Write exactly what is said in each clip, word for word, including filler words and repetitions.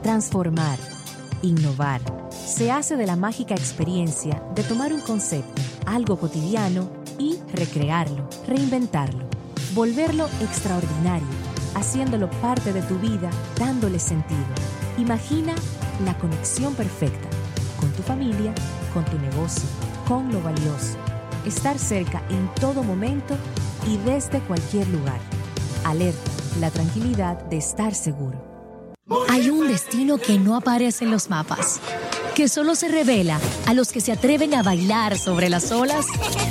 transformar, innovar. Se hace de la mágica experiencia de tomar un concepto, algo cotidiano, y recrearlo, reinventarlo, volverlo extraordinario, haciéndolo parte de tu vida, dándole sentido. Imagina la conexión perfecta con tu familia, con tu negocio, con lo valioso. Estar cerca en todo momento y desde cualquier lugar. Alerta, la tranquilidad de estar seguro. Hay un destino que no aparece en los mapas, que solo se revela a los que se atreven a bailar sobre las olas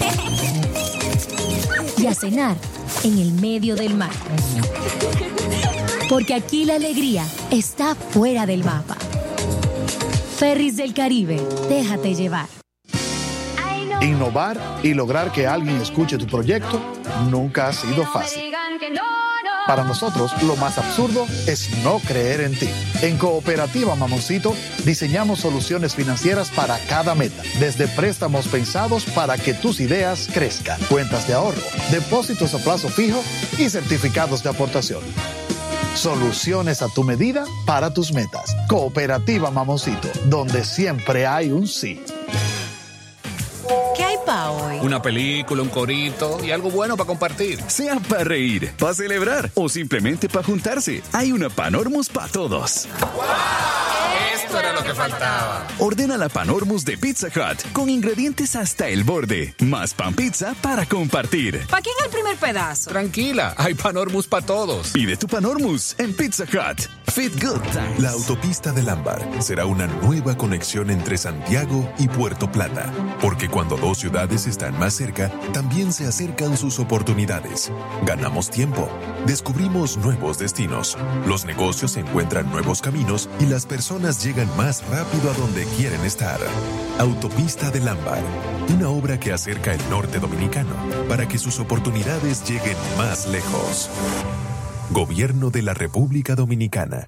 y a cenar en el medio del mar. Porque aquí la alegría está fuera del mapa. Ferries del Caribe, déjate llevar. Innovar y lograr que alguien escuche tu proyecto nunca ha sido fácil. Para nosotros, lo más absurdo es no creer en ti. En Cooperativa Mamoncito, diseñamos soluciones financieras para cada meta, desde préstamos pensados para que tus ideas crezcan, cuentas de ahorro, depósitos a plazo fijo y certificados de aportación. Soluciones a tu medida para tus metas. Cooperativa Mamoncito, donde siempre hay un sí. ¿Qué hay pa' hoy? Una película, un corito y algo bueno para compartir. Sea para reír, para celebrar o simplemente para juntarse. Hay una Panormus para todos. ¡Wow! Esto era lo que faltaba. Ordena la Panormus de Pizza Hut con ingredientes hasta el borde. Más pan pizza para compartir. ¿Para quién el primer pedazo? Tranquila, hay Panormus para todos. Pide tu Panormus en Pizza Hut. Fit Good Times. La autopista del Ámbar será una nueva conexión entre Santiago y Puerto Plata. Porque cuando dos ciudades están más cerca, también se acercan sus oportunidades. Ganamos tiempo, descubrimos nuevos destinos, los negocios encuentran nuevos caminos y las personas llegan más rápido a donde quieren estar. Autopista del Ámbar, una obra que acerca el norte dominicano para que sus oportunidades lleguen más lejos. Gobierno de la República Dominicana.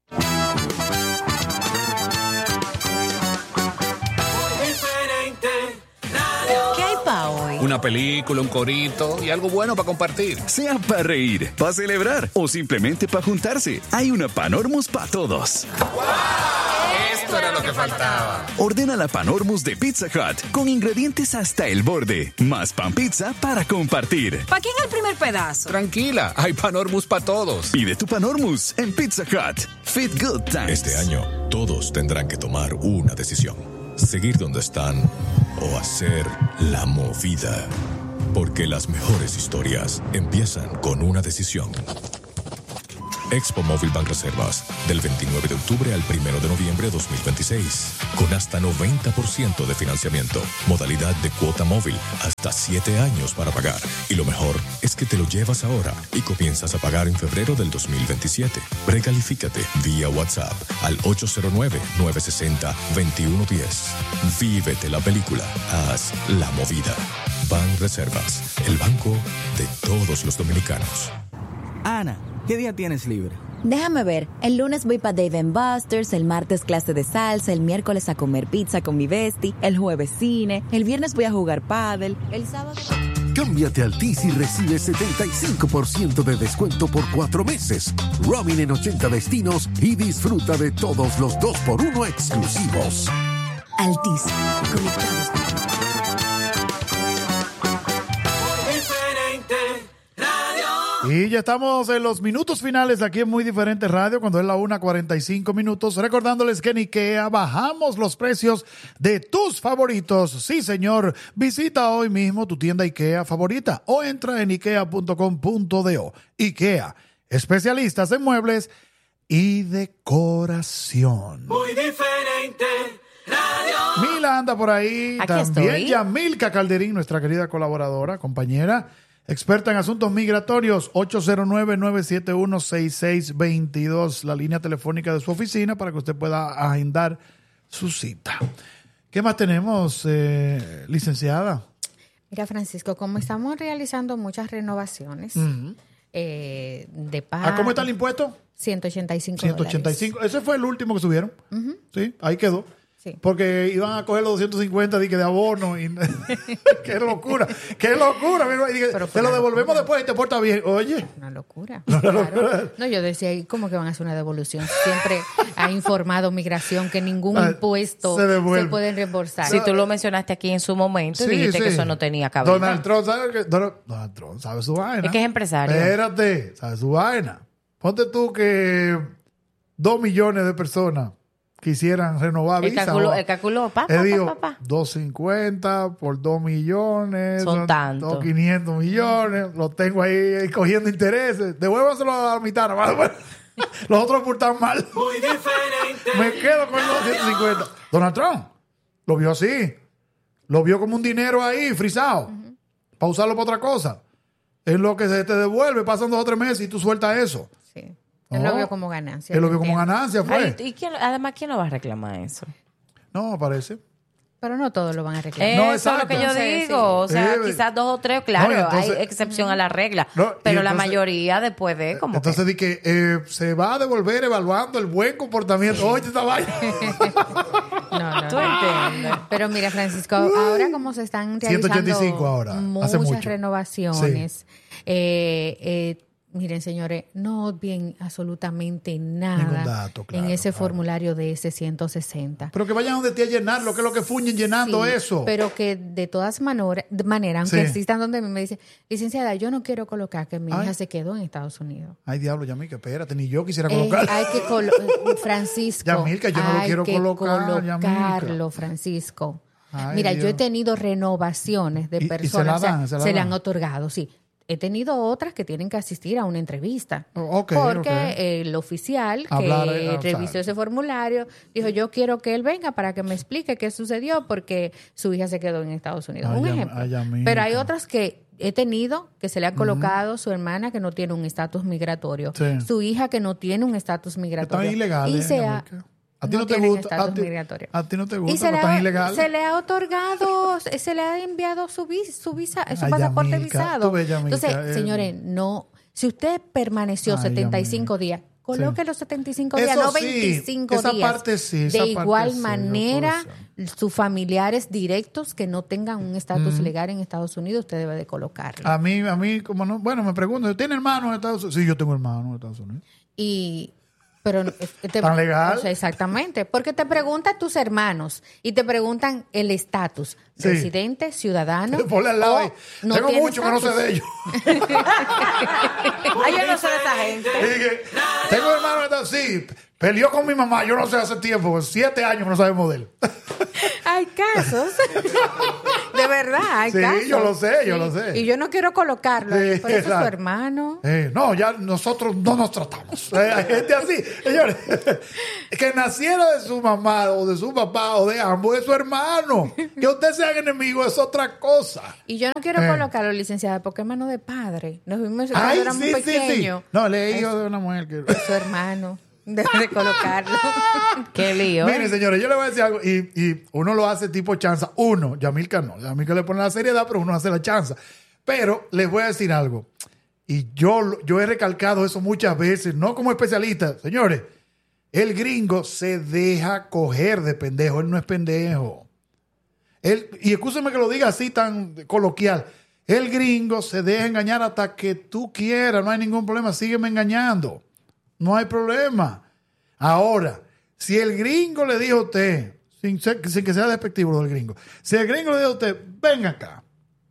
¿Qué hay pa' hoy? Una película, un corito y algo bueno para compartir. Sea para reír, para celebrar o simplemente para juntarse. Hay una Panormus para todos. ¡Wow! Esto era lo que faltaba. Ordena la Panormus de Pizza Hut con ingredientes hasta el borde. Más pan pizza para compartir. ¿Para quién el primer pedazo? Tranquila, hay Panormus para todos. Pide tu Panormus en Pizza Hut. Fit Good Times. Este año, todos tendrán que tomar una decisión. Seguir donde están o hacer la movida. Porque las mejores historias empiezan con una decisión. Expo Móvil Banreservas, del veintinueve de octubre al primero de noviembre de dos mil veintiséis. Con hasta noventa por ciento de financiamiento. Modalidad de cuota móvil, hasta siete años para pagar. Y lo mejor es que te lo llevas ahora y comienzas a pagar en febrero del dos mil veintisiete. Precalifícate vía WhatsApp al ocho cero nueve, nueve seis cero, dos uno uno cero. Vívete la película. Haz la movida. Banreservas, el banco de todos los dominicanos. Ana, ¿qué día tienes libre? Déjame ver, el lunes voy para Dave and Buster's, el martes clase de salsa, el miércoles a comer pizza con mi bestie, el jueves cine, el viernes voy a jugar pádel, el sábado... Cámbiate a Altis y recibe setenta y cinco por ciento de descuento por cuatro meses. Roaming en ochenta destinos y disfruta de todos los dos por uno exclusivos. Altis, conectados. Y ya estamos en los minutos finales aquí en Muy Diferente Radio, cuando es la una cuarenta y cinco minutos. Recordándoles que en IKEA bajamos los precios de tus favoritos. Sí, señor. Visita hoy mismo tu tienda IKEA favorita o entra en ikea punto com punto do. IKEA, especialistas en muebles y decoración. Muy Diferente Radio. Mila anda por ahí. Aquí También estoy. Yamilka Calderín, nuestra querida colaboradora, compañera, experta en asuntos migratorios. Ocho cero nueve, nueve siete uno, seis seis dos dos, la línea telefónica de su oficina para que usted pueda agendar su cita. ¿Qué más tenemos, eh, licenciada? Mira, Francisco, como estamos realizando muchas renovaciones Uh-huh. eh, de pago. ¿A cómo está el impuesto? ciento ochenta y cinco ciento ochenta y cinco. dólares. Ese fue el último que subieron. Uh-huh. Sí, ahí quedó. Sí. Porque iban a coger los doscientos cincuenta de, de abono. Y, ¡qué locura! ¡Qué locura! Y dije, te lo devolvemos locura. Después y te porta bien. Oye. Una locura. Una claro. locura. No, yo decía, ¿cómo que van a hacer una devolución? Siempre ha informado Migración que ningún ah, impuesto se, se puede reembolsar. Si tú lo mencionaste aquí en su momento, sí, dijiste sí. que eso no tenía cabida. Donald Trump sabe que Donald, Donald Trump sabe su vaina. Es que es empresario. Espérate, sabe su vaina. Ponte tú que dos millones de personas quisieran renovar el visa. Calculó, el calculó, papá, pa, digo, pa, pa. doscientos cincuenta por dos millones. Son tantos. quinientos millones. Los tengo ahí cogiendo intereses. Devuélvaselo a la mitad. Los otros aportan mal. Muy diferente. Me quedo con los doscientos cincuenta. Donald Trump lo vio así. Lo vio como un dinero ahí, frisado. Uh-huh. Para usarlo para otra cosa. Es lo que se te devuelve. Pasan dos o tres meses y tú sueltas eso. Sí. Él oh, lo vio como ganancia. Él lo vio como ganancia, fue. Ay, ¿y quién, además, ¿quién no va a reclamar eso? No, parece. Pero no todos lo van a reclamar. No, eso es lo que yo entonces, digo. Sí. O sea, sí, quizás dos o tres, claro, no, entonces, hay excepción uh-huh. a la regla. No, pero entonces, la mayoría después de como Entonces que... di que eh, se va a devolver evaluando el buen comportamiento. Oye, esta vaina. no, no. Tú entiendes. Pero mira, Francisco, ahora como se están realizando ciento ochenta y cinco ahora, muchas hace mucho. renovaciones, sí. eh, eh, miren, señores, no odien absolutamente nada dato, claro, en ese claro. formulario de ese ciento sesenta. Pero que vayan donde te a llenarlo, que es lo que fuñen llenando sí, eso. Pero que de todas maneras, maneras aunque sí. existan donde me dicen, licenciada, yo no quiero colocar que mi Ay. hija se quedó en Estados Unidos. Ay, diablo, Yamilka, espérate, ni yo quisiera colocarlo. Eh, hay que colo Francisco. Yamilka, yo no lo quiero que colocar. colocarlo, Francisco. Ay, Mira, Dios. yo he tenido renovaciones de ¿Y, personas. Y se la dan, o sea, se, la se le dan? han otorgado, sí. He tenido otras que tienen que asistir a una entrevista. Oh, okay, porque okay. el oficial que Hablar, revisó ese formulario dijo, yo quiero que él venga para que me explique qué sucedió porque su hija se quedó en Estados Unidos. Ay, un ejemplo. Ay, Pero hay otras que he tenido que se le ha colocado uh-huh. su hermana que no tiene un estatus migratorio, sí. su hija que no tiene un estatus migratorio. Están ilegales. Y se ha... ¿A ti no, no te gusta? A ti, a ti no te gusta, y se no le, tan ha, ilegal. se le ha otorgado, se le ha enviado su visa, su, visa, su Ay, pasaporte Yamilka, visado. Ves, Yamilka, Entonces, eh, señores, no, si usted permaneció Ay, setenta y cinco Yamilka. días, coloque sí. los setenta y cinco días, Eso no veinticinco sí, esa días. Parte sí, esa de igual parte manera, sí, sus familiares directos que no tengan un estatus mm. legal en Estados Unidos, usted debe de colocarlo. A mí, a mí, como no, bueno, me pregunto, ¿tiene hermanos en Estados Unidos? Sí, yo tengo hermanos en Estados Unidos. Y pero te, ¿Tan legal? O sea, exactamente, porque te preguntan tus hermanos y te preguntan el estatus, sí. residente, ciudadano. Ponle al lado ahí. No tengo mucho que no sé de ellos. Ay, yo no sé de esta gente. Que, tengo hermanos en Estados Unidos, sí. Peleó con mi mamá, yo no sé hace tiempo, siete años que no sabemos de él. Hay casos. De verdad, hay sí, casos. Sí, yo lo sé, yo sí. lo sé. Y yo no quiero colocarlo, sí, pero eso es su hermano. Eh, no, ya nosotros no nos tratamos. Eh, hay gente así, señores. Que naciera de su mamá o de su papá o de ambos, es su hermano. Que usted sea enemigo es otra cosa. Y yo no quiero eh. colocarlo, licenciada, porque es hermano de padre. Nos vimos cuando Ay, éramos sí, pequeños. Sí, sí. No, le hijo de una mujer que... Es su hermano. Debe de colocarlo. Qué lío. Miren, señores, yo le voy a decir algo. Y, y uno lo hace tipo chanza. Uno, Yamilka no. Yamilka le pone la seriedad, pero uno hace la chanza. Pero les voy a decir algo. Y yo, yo he recalcado eso muchas veces, no como especialista. Señores, el gringo se deja coger de pendejo. Él no es pendejo. Él, y escúcheme que lo diga así tan coloquial. El gringo se deja engañar hasta que tú quieras. No hay ningún problema. Sígueme engañando. No hay problema. Ahora, si el gringo le dijo a usted, sin, ser, sin que sea despectivo del gringo, si el gringo le dijo a usted, ven acá,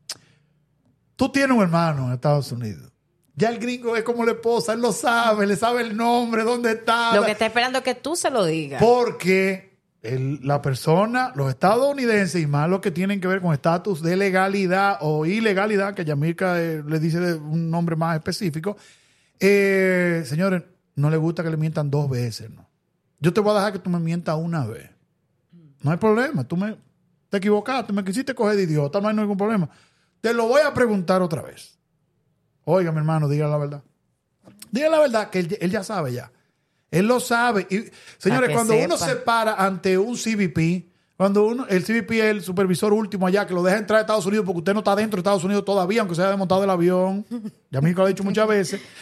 tú tienes un hermano en Estados Unidos. Ya el gringo es como la esposa, él lo sabe, le sabe el nombre, dónde está. Lo que está esperando es que tú se lo digas. Porque el, la persona, los estadounidenses y más los que tienen que ver con estatus de legalidad o ilegalidad, que Yamilka eh, le dice de un nombre más específico, eh, señores, no le gusta que le mientan dos veces, ¿no? Yo te voy a dejar que tú me mientas una vez. No hay problema. Tú me, te equivocaste, me quisiste coger de idiota, no hay ningún problema. Te lo voy a preguntar otra vez. Oiga, mi hermano, diga la verdad. Diga la verdad, que él, él ya sabe ya. Él lo sabe. Y, señores, cuando sepa. uno se para ante un C B P, cuando uno, el C B P es el supervisor último allá, que lo deja entrar a Estados Unidos porque usted no está dentro de Estados Unidos todavía, aunque se haya desmontado del avión. Ya mismo lo he dicho muchas veces.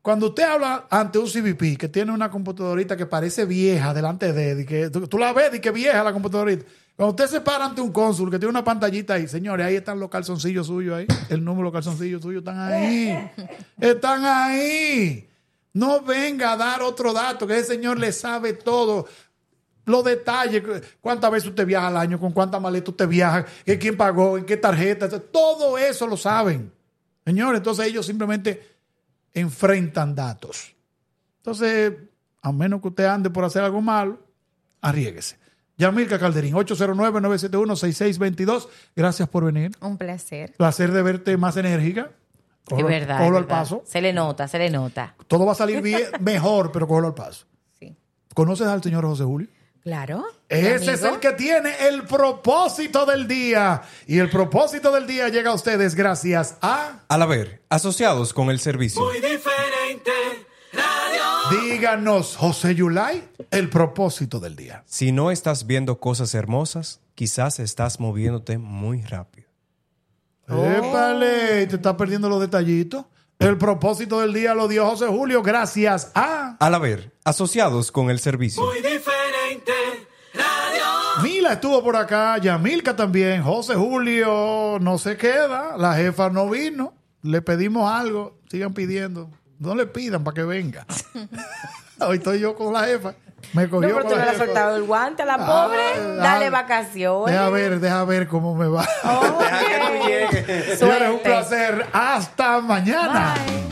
cuando usted habla ante un C V P que tiene una computadorita que parece vieja delante de él, y que tú, tú la ves y que vieja la computadorita. Cuando usted se para ante un cónsul que tiene una pantallita ahí, señores, ahí están los calzoncillos suyos ahí. El número de los calzoncillos suyos están ahí. Están ahí. No venga a dar otro dato, que ese señor le sabe todo. Los detalles, cuántas veces usted viaja al año, con cuántas maletas usted viaja, quién pagó, en qué tarjeta, todo eso lo saben. Señores, entonces ellos simplemente enfrentan datos. Entonces, a menos que usted ande por hacer algo malo, arriéguese. Yamilka Calderín, ocho cero nueve, nueve siete uno, seis seis dos dos. Gracias por venir. Un placer. Placer de verte más enérgica. Es verdad. Cógelo al paso. Se le nota, se le nota. Todo va a salir bien, mejor, pero cógelo al paso. Sí. ¿Conoces al señor José Julio? Claro. Ese es el que tiene el propósito del día. Y el propósito del día llega a ustedes gracias a... Al haber, asociados con el servicio. Muy diferente. Radio. Díganos, José Yulay, el propósito del día. Si no estás viendo cosas hermosas, quizás estás moviéndote muy rápido. Oh. ¡Épale! Te estás perdiendo los detallitos. El propósito del día lo dio José Julio gracias a... Al haber, asociados con el servicio. Muy diferente. Radio. Mila estuvo por acá, Yamilka también, José Julio no se queda, la jefa no vino, le pedimos algo, sigan pidiendo. No le pidan para que venga. Hoy estoy yo con la jefa. Me cogió no, pero con tú la le has jefa. soltado el guante a la pobre. Ah, Dale ah, vacaciones. Deja ver, deja ver cómo me va. Okay. Señores, un placer. Hasta mañana. Bye.